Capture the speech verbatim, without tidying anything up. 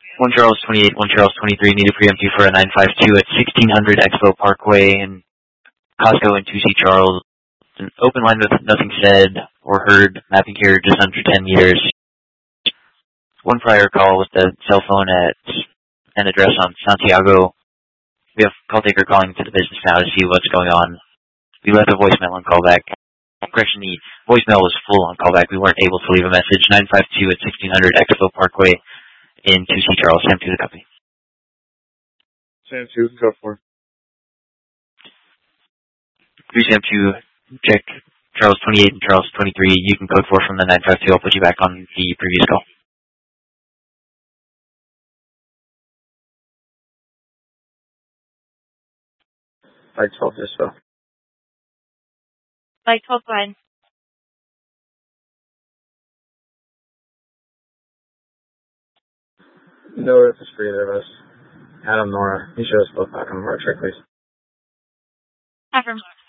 one Charles twenty-eight, one Charles twenty-three, need a preemptive for a nine five two at sixteen hundred Expo Parkway in Costco in two C Charles. An open line with nothing said or heard, mapping here just under ten years. One prior call with the cell phone at an address on Santiago. We have call taker calling to the business now to see what's going on. We left a voicemail on callback. Correction, the voicemail was full on callback. We weren't able to leave a message. nine five two at sixteen hundred Expo Parkway in two C Charles. Sam two, the company. Sam two, go for. three Sam two, check Charles twenty-eight and Charles twenty-three. You can code four from the nine five two. I'll put you back on the previous call. By twelve, dispo. By twelve, line. No reference for either of us. Adam, Nora, you show us both back on the mark check, please. Affirm.